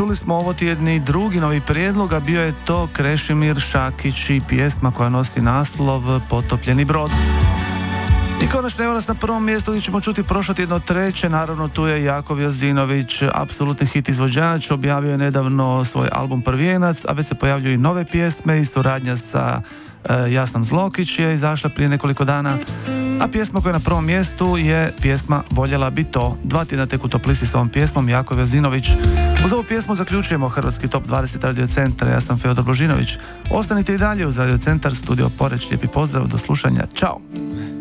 čuli smo ovo tjedni drugi novi prijedlog, a bio je to Krešimir Šakić i pjesma koja nosi naslov Potopljeni brod. I konačno evo nas na prvom mjestu gdje ćemo čuti prošlotjedno treće, naravno tu je Jakov Jozinović, apsolutni hit izvođač, objavio je nedavno svoj album Prvijenac, a već se pojavljuju i nove pjesme i suradnja sa Jasnom Zlokić je izašla prije nekoliko dana, a pjesma koja je na prvom mjestu je pjesma Voljela bi to. 2 tjedna tek u top listi s ovom pjesmom Jakov Jozinović. Uz ovu pjesmu zaključujemo Hrvatski top 20 Radio Centra. Ja sam Feodor Božinović. Ostanite i dalje uz Radio Centar, studio Poreč. Lijepi pozdrav, do slušanja, čao!